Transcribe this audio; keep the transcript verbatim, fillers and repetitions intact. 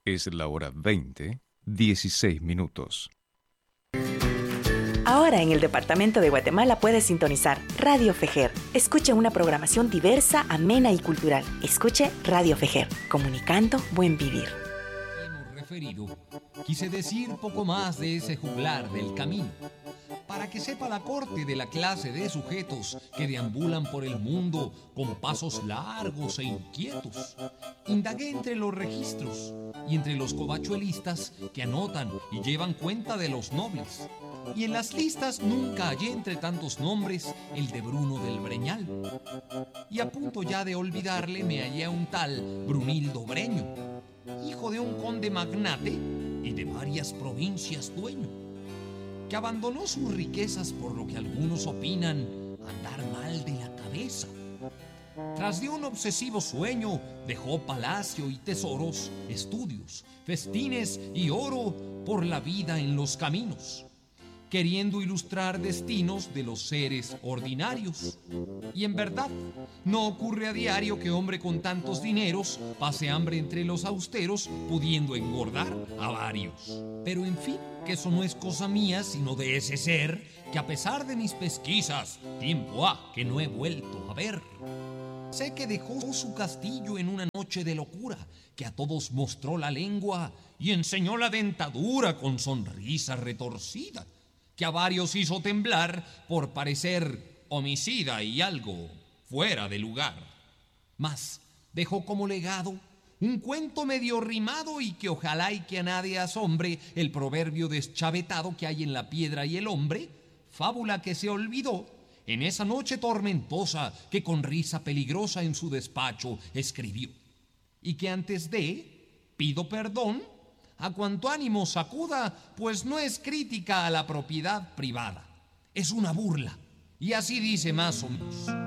Es la hora veinte, dieciséis minutos. Ahora en el departamento de Guatemala puedes sintonizar Radio Fejer. Escuche una programación diversa, amena y cultural. Escuche Radio Fejer, comunicando buen vivir. Hemos referido, quise decir poco más de ese juglar del camino, para que sepa la corte de la clase de sujetos que deambulan por el mundo con pasos largos e inquietos. Indagué entre los registros y entre los covachuelistas que anotan y llevan cuenta de los nobles. Y en las listas nunca hallé entre tantos nombres el de Bruno del Breñal. Y a punto ya de olvidarle me hallé a un tal Brunildo Breño, hijo de un conde magnate y de varias provincias dueño, que abandonó sus riquezas por lo que algunos opinan andar mal de la cabeza. Tras de un obsesivo sueño, dejó palacio y tesoros, estudios, festines y oro por la vida en los caminos, queriendo ilustrar destinos de los seres ordinarios. Y en verdad, no ocurre a diario que hombre con tantos dineros pase hambre entre los austeros, pudiendo engordar a varios. Pero en fin, que eso no es cosa mía, sino de ese ser que a pesar de mis pesquisas, tiempo ha que no he vuelto a ver. Sé que dejó su castillo en una noche de locura, que a todos mostró la lengua y enseñó la dentadura con sonrisa retorcida, que a varios hizo temblar por parecer homicida y algo fuera de lugar. Mas dejó como legado un cuento medio rimado y que ojalá y que a nadie asombre el proverbio deschavetado que hay en la piedra y el hombre, fábula que se olvidó en esa noche tormentosa que con risa peligrosa en su despacho escribió, y que antes de pido perdón a cuanto ánimo sacuda, pues no es crítica a la propiedad privada, es una burla, y así dice más o menos.